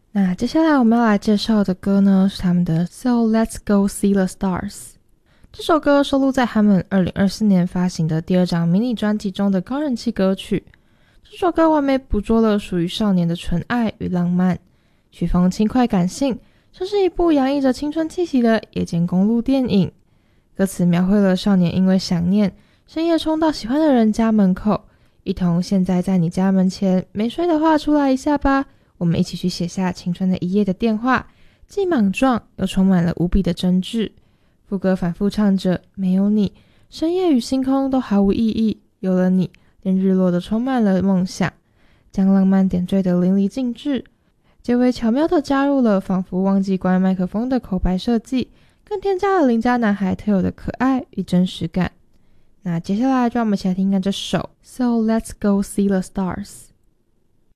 那接下来我们要来介绍的歌呢，是他们的 So Let's Go See the Stars。这首歌收录在他们2024年发行的第2张迷你专辑中的高人气歌曲。这首歌完美捕捉了属于少年的纯爱与浪漫，曲风轻快感性，像是一部洋溢着青春气息的夜间公路电影。歌词描绘了少年因为想念，深夜冲到喜欢的人家门口，一同现在在你家门前，没睡的话出来一下吧，我们一起去写下青春的一页的电话，既莽撞又充满了无比的真挚。副歌反复唱着没有你，深夜与星空都毫无意义，有了你，连日落都充满了梦想，将浪漫点缀得淋漓尽致。结尾巧妙地加入了仿佛忘记关麦克风的口白设计，更添加了邻家男孩特有的可爱与真实感。那接下来就让我们一起来听看这首 So Let's Go See the Stars。